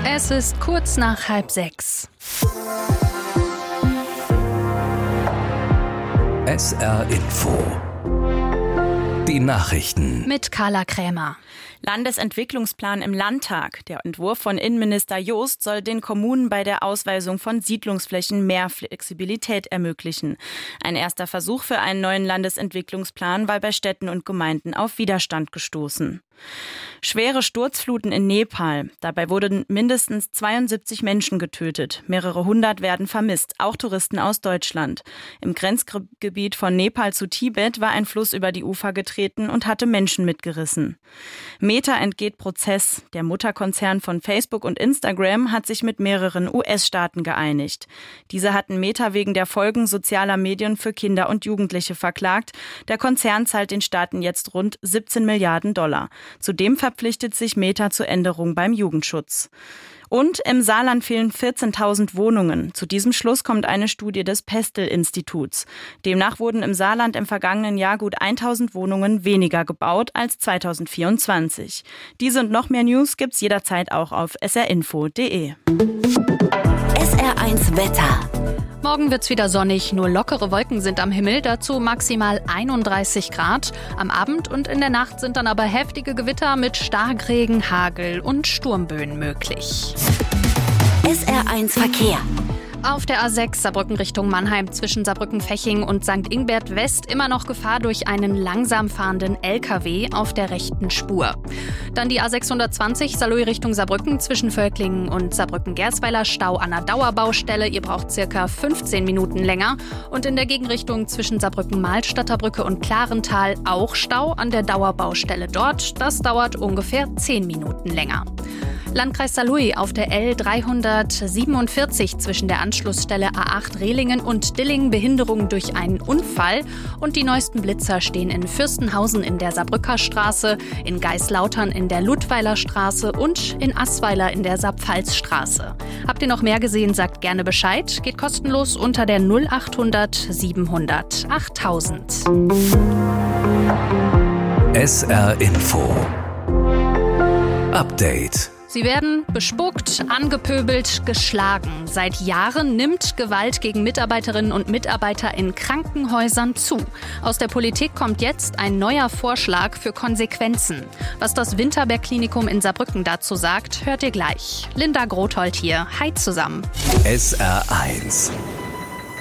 Es ist kurz nach 5:30. SR Info. Die Nachrichten. Mit Carla Krämer. Landesentwicklungsplan im Landtag. Der Entwurf von Innenminister Jost soll den Kommunen bei der Ausweisung von Siedlungsflächen mehr Flexibilität ermöglichen. Ein erster Versuch für einen neuen Landesentwicklungsplan war bei Städten und Gemeinden auf Widerstand gestoßen. Schwere Sturzfluten in Nepal. Dabei wurden mindestens 72 Menschen getötet. Mehrere hundert werden vermisst, auch Touristen aus Deutschland. Im Grenzgebiet von Nepal zu Tibet war ein Fluss über die Ufer getreten und hatte Menschen mitgerissen. Meta entgeht Prozess. Der Mutterkonzern von Facebook und Instagram hat sich mit mehreren US-Staaten geeinigt. Diese hatten Meta wegen der Folgen sozialer Medien für Kinder und Jugendliche verklagt. Der Konzern zahlt den Staaten jetzt rund 17 Milliarden $. Zudem verpflichtet sich Meta zur Änderung beim Jugendschutz. Und im Saarland fehlen 14.000 Wohnungen. Zu diesem Schluss kommt eine Studie des Pestel-Instituts. Demnach wurden im Saarland im vergangenen Jahr gut 1.000 Wohnungen weniger gebaut als 2024. Diese und noch mehr News gibt's jederzeit auch auf srinfo.de. SR1 Wetter. Morgen wird's wieder sonnig, nur lockere Wolken sind am Himmel, dazu maximal 31 Grad. Am Abend und in der Nacht sind dann aber heftige Gewitter mit Starkregen, Hagel und Sturmböen möglich. SR1 Verkehr. Auf der A6 Saarbrücken Richtung Mannheim zwischen Saarbrücken-Feching und St. Ingbert West immer noch Gefahr durch einen langsam fahrenden LKW auf der rechten Spur. Dann die A620 Saarlouis Richtung Saarbrücken zwischen Völklingen und Saarbrücken-Gersweiler Stau an der Dauerbaustelle. Ihr braucht circa 15 Minuten länger. Und in der Gegenrichtung zwischen Saarbrücken-Mahlstadter Brücke und Klarental auch Stau an der Dauerbaustelle dort. Das dauert ungefähr 10 Minuten länger. Landkreis Saarlouis auf der L347 zwischen der Anschlussstelle A8 Rehlingen und Dillingen Behinderung durch einen Unfall. Und die neuesten Blitzer stehen in Fürstenhausen in der Saarbrücker Straße, in Geislautern in der Ludweiler Straße und in Assweiler in der Saarpfalzstraße. Habt ihr noch mehr gesehen, sagt gerne Bescheid. Geht kostenlos unter der 0800 700 8000. SR Info. Update. Sie werden bespuckt, angepöbelt, geschlagen. Seit Jahren nimmt Gewalt gegen Mitarbeiterinnen und Mitarbeiter in Krankenhäusern zu. Aus der Politik kommt jetzt ein neuer Vorschlag für Konsequenzen. Was das Winterberg-Klinikum in Saarbrücken dazu sagt, hört ihr gleich. Linda Grothold hier. Hi zusammen. SR1